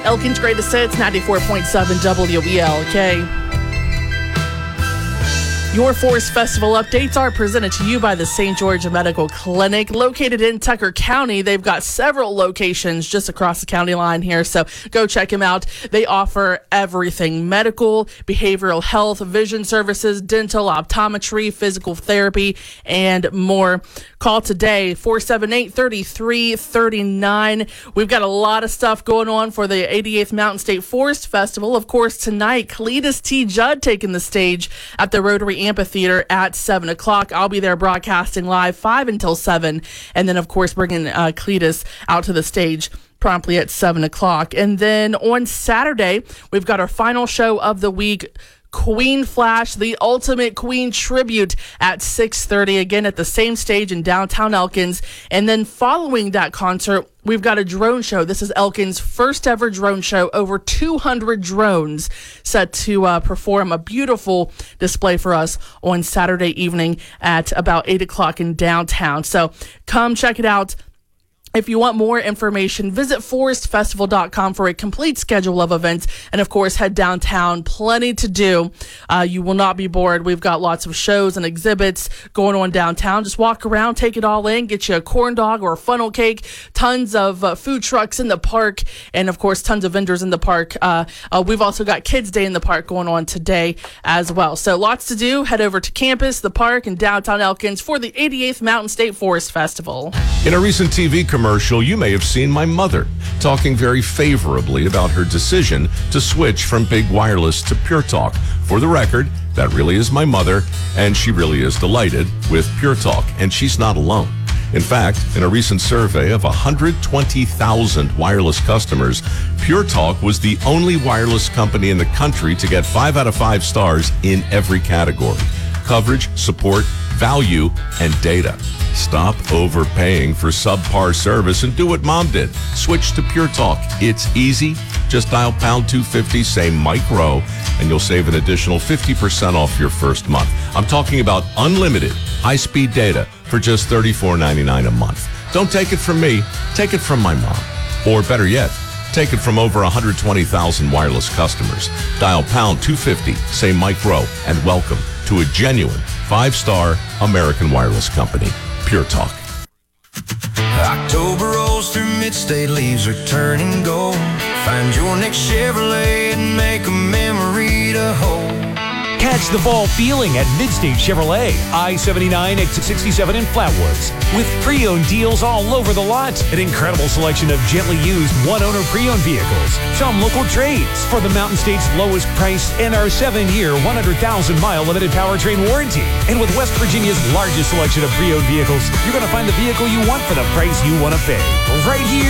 Elkins Greatest Hits, 94.7 WELK. Your Forest Festival updates are presented to you by the St. George Medical Clinic, located in Tucker County. They've got several locations just across the county line here, so go check them out. They offer everything: medical, behavioral health, vision services, dental, optometry, physical therapy, and more. Call today, 478-3339. We've got a lot of stuff going on for the 88th Mountain State Forest Festival. Of course, tonight, Cletus T. Judd taking the stage at the Rotary Amphitheater at 7 o'clock. I'll be there broadcasting live 5 until 7, and then, of course, bringing Cletus out to the stage promptly at 7 o'clock. And then on Saturday, we've got our final show of the week, Queen Flash, the Ultimate Queen Tribute at 6:30, again at the same stage in downtown Elkins. And then following that concert, we've got a drone show. This is Elkins' first ever drone show. Over 200 drones set to perform a beautiful display for us on Saturday evening at about 8 o'clock in downtown. So come check it out. If you want more information, visit forestfestival.com for a complete schedule of events. And, of course, head downtown. Plenty to do. You will not be bored. We've got lots of shows and exhibits going on downtown. Just walk around, take it all in, get you a corn dog or a funnel cake. Tons of food trucks in the park. And, of course, tons of vendors in the park. We've also got Kids Day in the park going on today as well. So lots to do. Head over to campus, the park, and downtown Elkins for the 88th Mountain State Forest Festival. In a recent TV commercial, you may have seen my mother talking very favorably about her decision to switch from big wireless to Pure Talk. For the record, that really is my mother, and she really is delighted with Pure Talk, and she's not alone. In fact, in a recent survey of 120,000 wireless customers, Pure Talk was the only wireless company in the country to get 5 out of 5 stars in every category: coverage, support, value, and data. Stop overpaying for subpar service and do what Mom did. Switch to Pure Talk. It's easy. Just dial pound 250, say Mike Rowe, and you'll save an additional 50% off your first month. I'm talking about unlimited high-speed data for just $34.99 a month. Don't take it from me. Take it from my mom. Or better yet, take it from over 120,000 wireless customers. Dial pound 250, say Mike Rowe, and welcome to a genuine 5-star American wireless company. Pure Talk. October rolls through mid-state, leaves are turning gold. Find your next Chevrolet and make a memory to hold. Catch the fall feeling at Midstate Chevrolet, I-79, exit 67 in Flatwoods. With pre-owned deals all over the lot. An incredible selection of gently used one-owner pre-owned vehicles. Some local trades for the Mountain State's lowest price and our 7-year, 100,000-mile limited powertrain warranty. And with West Virginia's largest selection of pre-owned vehicles, you're going to find the vehicle you want for the price you want to pay. Right here.